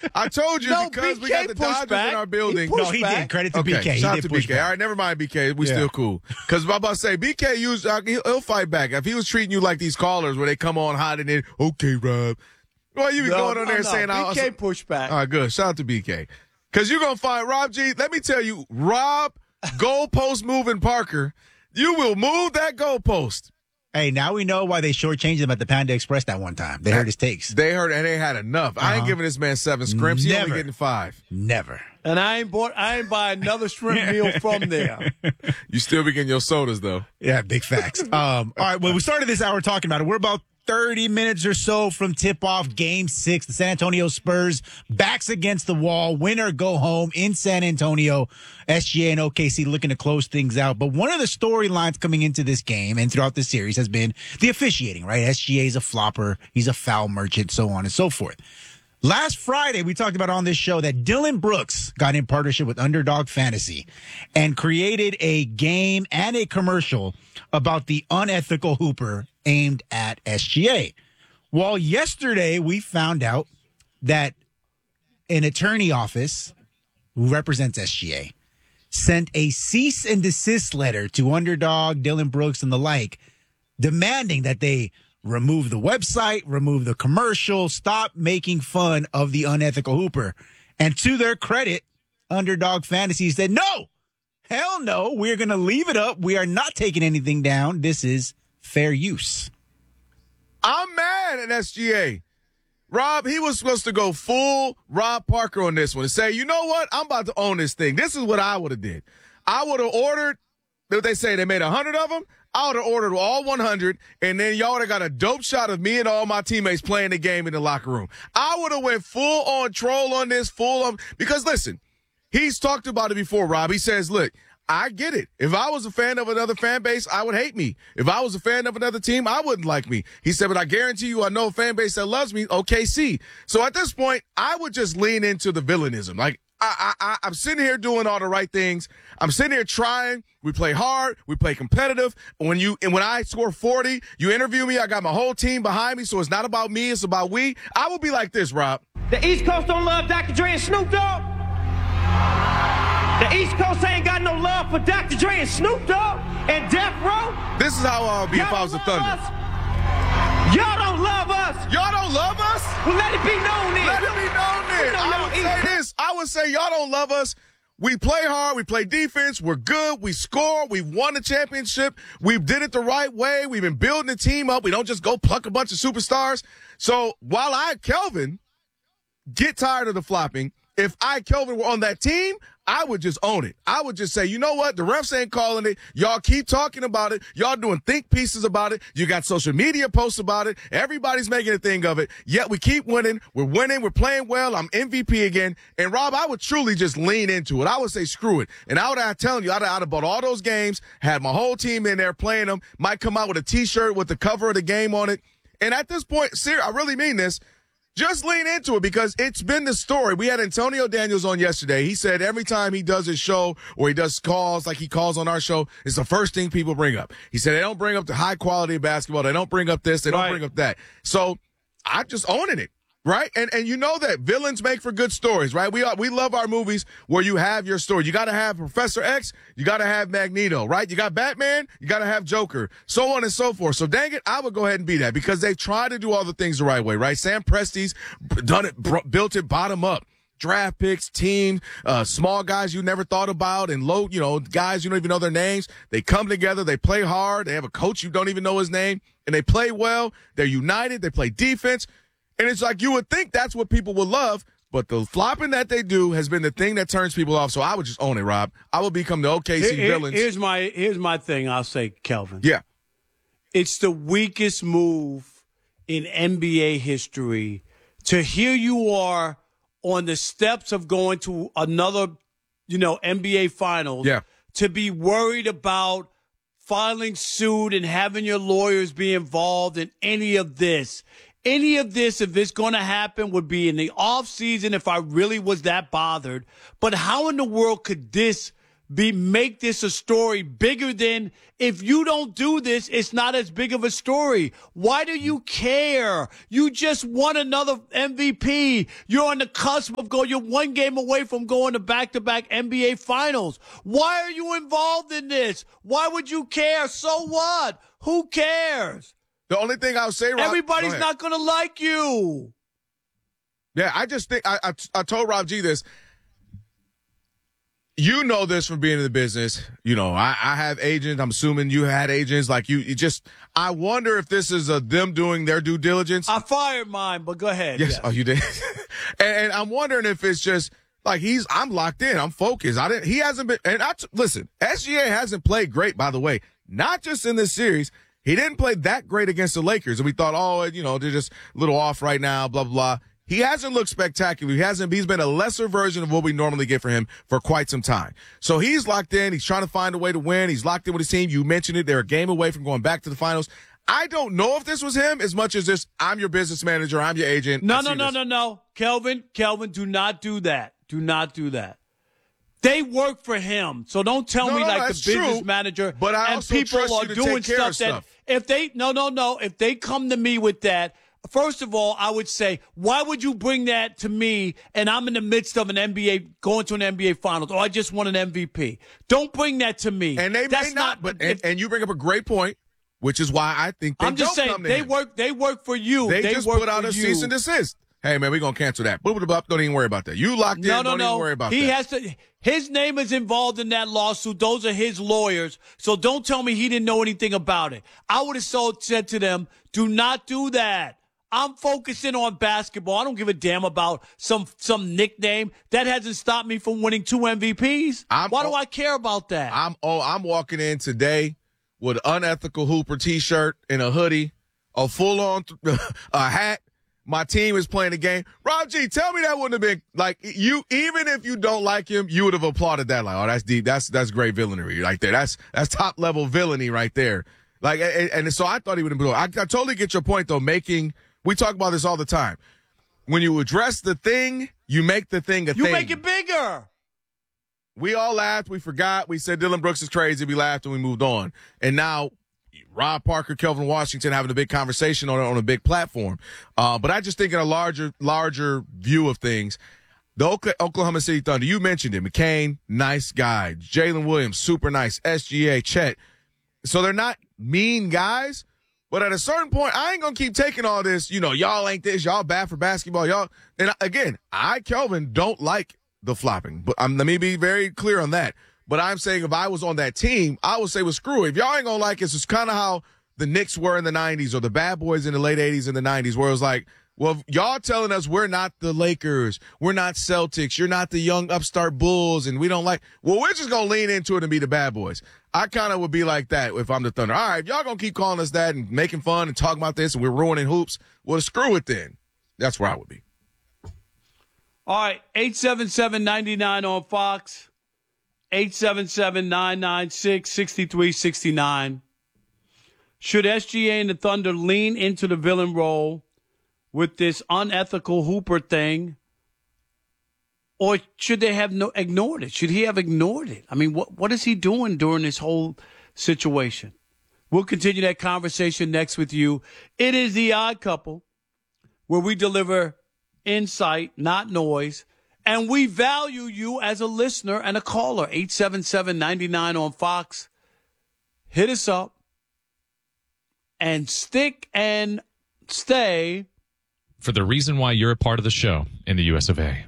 I told you because we got the Dodgers in our building. No, he did. Credit to BK. Shout out He to did push BK. back. All right, never mind BK. We still cool. Because I'm about to say, BK he'll fight back. If he was treating you like these callers where they come on hot and then, okay, Rob. Well, you be going on there saying, BK pushback. All right, good. Shout out to BK. Because you're going to find Rob G. Let me tell you, Rob, goalpost moving Parker, you will move that goalpost. Hey, now we know why they shortchanged him at the Panda Express that one time. They heard his takes. They heard, and they had enough. I ain't giving this man 7 scrimps. He's only getting 5. Never. And I ain't buying another shrimp meal from there. You still be getting your sodas, though. Yeah, big facts. All right, well, we started this hour talking about it. We're about 30 minutes or so from tip-off Game 6. The San Antonio Spurs backs against the wall. Win or go home in San Antonio. SGA and OKC looking to close things out. But one of the storylines coming into this game and throughout the series has been the officiating, right? SGA is a flopper. He's a foul merchant, so on and so forth. Last Friday, we talked about on this show that Dylan Brooks got in partnership with Underdog Fantasy and created a game and a commercial about the unethical hooper aimed at SGA. Well, yesterday we found out that an attorney office who represents SGA sent a cease and desist letter to Underdog, Dylan Brooks, and the like, demanding that they remove the website, remove the commercial, stop making fun of the unethical hooper. And to their credit, Underdog Fantasy said, no, hell no, we're going to leave it up. We are not taking anything down. This is fair use. I'm mad at SGA. Rob, he was supposed to go full Rob Parker on this one and say, you know what? I'm about to own this thing. This is what I would have did. I would have ordered, what they say, they made 100 of them. I would have ordered all 100, and then y'all would have got a dope shot of me and all my teammates playing the game in the locker room. I would have went full on troll on this, because listen, he's talked about it before, Rob. He says, look, I get it. If I was a fan of another fan base, I would hate me. If I was a fan of another team, I wouldn't like me. He said, but I guarantee you I know a fan base that loves me, OKC. So at this point, I would just lean into the villainism. Like, I'm sitting here doing all the right things. I'm sitting here trying. We play hard. We play competitive. When I score 40, you interview me. I got my whole team behind me, so it's not about me. It's about we. I will be like this, Rob. The East Coast don't love Dr. Dre and Snoop Dogg. The East Coast ain't got no love for Dr. Dre and Snoop Dogg and Death Row. This is how I'll be if I was the Thunder. Y'all don't love us. Y'all don't love us? Well, let it be known then. Let it be known then. I would say this. I would say y'all don't love us. We play hard. We play defense. We're good. We score. We've won the championship. We did it the right way. We've been building the team up. We don't just go pluck a bunch of superstars. So while Kelvin, get tired of the flopping, if Kelvin, were on that team, I would just own it. I would just say, you know what? The refs ain't calling it. Y'all keep talking about it. Y'all doing think pieces about it. You got social media posts about it. Everybody's making a thing of it. Yet we keep winning. We're winning. We're playing well. I'm MVP again. And Rob, I would truly just lean into it. I would say, screw it. And I'm telling you, I'd have bought all those games, had my whole team in there playing them, might come out with a t-shirt with the cover of the game on it. And at this point, I really mean this. Just lean into it because it's been the story. We had Antonio Daniels on yesterday. He said every time he does his show or he does calls like he calls on our show, it's the first thing people bring up. He said they don't bring up the high quality of basketball. They don't bring up this. They don't bring up that. So I'm just owning it. Right? And you know that villains make for good stories, right? We love our movies where you have your story. You got to have Professor X. You got to have Magneto, right? You got Batman. You got to have Joker, so on and so forth. So dang it, I would go ahead and be that because they try to do all the things the right way, right? Sam Presti's done it, built it bottom up. Draft picks, team, small guys you never thought about and low, guys you don't even know their names. They come together. They play hard. They have a coach you don't even know his name and they play well. They're united. They play defense. And it's like you would think that's what people would love, but the flopping that they do has been the thing that turns people off. So I would just own it, Rob. I would become the OKC villains. Here's my thing. I'll say, Kelvin. Yeah, it's the weakest move in NBA history. To here you are on the steps of going to another, NBA finals. Yeah. To be worried about filing suit and having your lawyers be involved in any of this. Any of this, if it's going to happen, would be in the off season if I really was that bothered. But how in the world could this make this a story bigger than, if you don't do this, it's not as big of a story. Why do you care? You just won another MVP. You're on the cusp of you're one game away from going to back-to-back NBA finals. Why are you involved in this? Why would you care? So what? Who cares? The only thing I'll say, Rob, everybody's not going to like you. Yeah, I just think I told Rob G this. You know this from being in the business. You know, I have agents. I'm assuming you had agents. Like you just, I wonder if this is them doing their due diligence. I fired mine, but go ahead. Yes. Oh, you did? and I'm wondering if it's just like I'm locked in. I'm focused. He hasn't been, and listen, SGA hasn't played great, by the way, not just in this series. He didn't play that great against the Lakers. And we thought, they're just a little off right now, blah, blah, blah. He hasn't looked spectacular. He's been a lesser version of what we normally get from him for quite some time. So he's locked in. He's trying to find a way to win. He's locked in with his team. You mentioned it. They're a game away from going back to the finals. I don't know if this was him as much as just, I'm your business manager. I'm your agent. No. Kelvin, do not do that. Do not do that. They work for him. So don't tell me the business true, manager but I and also people trust are you to doing take care of stuff that if they come to me with that, first of all, I would say, why would you bring that to me and I'm in the midst of going to an NBA finals, or I just won an MVP? Don't bring that to me. And they may not, and you bring up a great point, which is why I think I'm just saying they work for you. They just put out a cease and desist. Hey, man, we're going to cancel that. Don't even worry about that. You locked in. Don't even worry about that. His name is involved in that lawsuit. Those are his lawyers. So don't tell me he didn't know anything about it. I would have said to them, do not do that. I'm focusing on basketball. I don't give a damn about some nickname. That hasn't stopped me from winning 2 MVPs. Why do I care about that? I'm walking in today with an unethical Hooper T-shirt and a hoodie, a full-on a hat. My team is playing the game. Rob G, tell me that wouldn't have been like you. Even if you don't like him, you would have applauded that. Like, oh, that's deep. That's great villainy right there. That's top level villainy right there. Like, and so I thought he would have been. I totally get your point though. We talk about this all the time. When you address the thing, you make the thing a thing. You make it bigger. We all laughed. We forgot. We said Dylan Brooks is crazy. We laughed and we moved on. And now Rob Parker, Kelvin Washington having a big conversation on a big platform. But I just think in a larger view of things, the Oklahoma City Thunder, you mentioned it. McCain, nice guy. Jalen Williams, super nice. SGA, Chet. So they're not mean guys. But at a certain point, I ain't going to keep taking all this, y'all ain't this, y'all bad for basketball, y'all. And again, Kelvin, don't like the flopping. But let me be very clear on that. But I'm saying if I was on that team, I would say, well, screw it. If y'all ain't going to like it, it's kind of how the Knicks were in the 90s or the Bad Boys in the late 80s and the 90s, where it was like, well, y'all telling us we're not the Lakers, we're not Celtics, you're not the young upstart Bulls, and we don't like, well, we're just going to lean into it and be the bad boys. I kind of would be like that if I'm the Thunder. All right, if y'all going to keep calling us that and making fun and talking about this and we're ruining hoops, well, screw it then. That's where I would be. All right, 877-99 on Fox, 877-996-6369. Should SGA and the Thunder lean into the villain role with this unethical Hooper thing, or should they have ignored it? Should he have ignored it? I mean, what is he doing during this whole situation? We'll continue that conversation next with you. It is The Odd Couple, where we deliver insight, not noise, and we value you as a listener and a caller. 877-99 on Fox. Hit us up and stick and stay. For the reason why you're a part of the show in the US of A.